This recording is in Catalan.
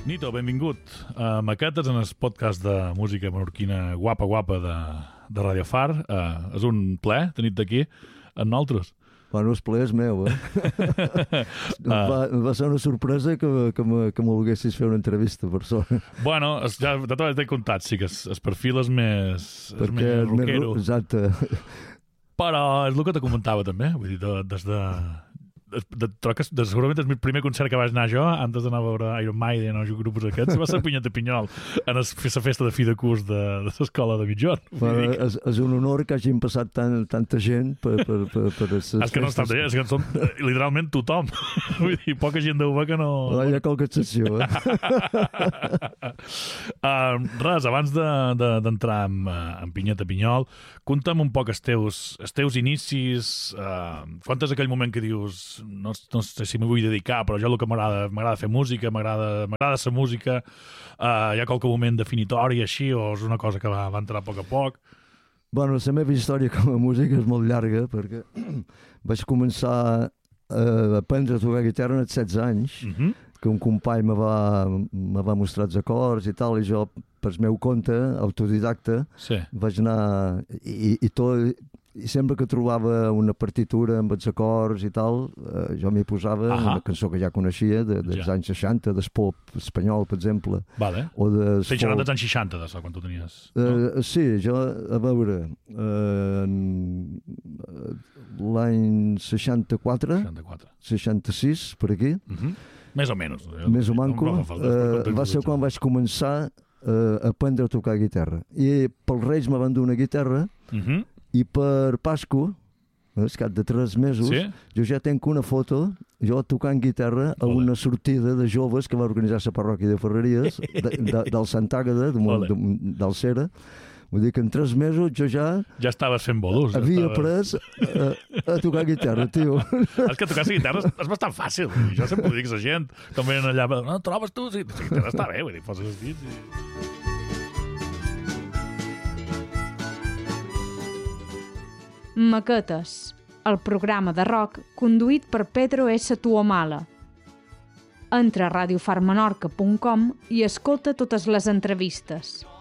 Nito, benvingut a Maquetes, en el podcast de música menorquina guapa de Radio Far. És un plaer tenir-te aquí amb nosaltres. Bueno, el plaer és meu, va ser una sorpresa que me volguessis fer una entrevista per sort. Bueno, ja t'he contat, sí que el perfil és més rockero. Exacte. Però és el que te comentava també, vull dir, des de segurament el primer concert que vaig anar jo antes d'anar a veure Iron Maiden o grups aquests va ser Pinyat de Pinyol en la festa de fi de curs de l'escola de mitjón. És un honor que hagin passat tanta gent per les és que no estan d'allà, és que són literalment tothom. Vull dir, poca gent deu que no... Hi ha qualque excepció, Res, abans d'entrar en Pinyat de Pinyol, conta'm un poc els teus inicis, quan és aquell moment que dius no sé si m'hi vull dedicar, però jo el que m'agrada fer música, m'agrada la música, hi ha qualque moment definitori així, o és una cosa que va entrar a poc? Bueno, la meva història com a música és molt llarga, perquè vaig començar a aprendre a tocar guitarra als 16 anys, que un company me va mostrar els acords i tal, i jo, per meu compte, autodidacta, vaig anar i sempre que trobava una partitura amb els acords i tal, jo m'hi posava una cançó que ja coneixia dels anys 60, del pop espanyol, per exemple. Vale. Estic xerrant dels anys 60, d'això, quan tu tenies. Sí, jo, a veure, l'any 64, 66, per aquí. Més o menys. Més o manco. Va ser quan vaig començar a aprendre a tocar guitarra. I pels Reis me van donar una guitarra, i per Pasco, al cap de 3 mesos, jo ja tenc una foto, jo tocant guitarra a una sortida de joves que va organitzar la parròquia de Ferreries, del Sant Àgata, del Cera. Vull dir que en 3 mesos jo ja estaves fent bolos. Havia après a tocar guitarra, tio. És que tocar la guitarra és bastant fàcil. Jo sempre ho dic a la gent, quan venen allà, no, trobes tu? La guitarra està bé, vull dir, poses els dits i... Maquetes, el programa de rock conduït per Pedro S. Tuomala. Entra a radiofarmenorca.com i escolta totes les entrevistes.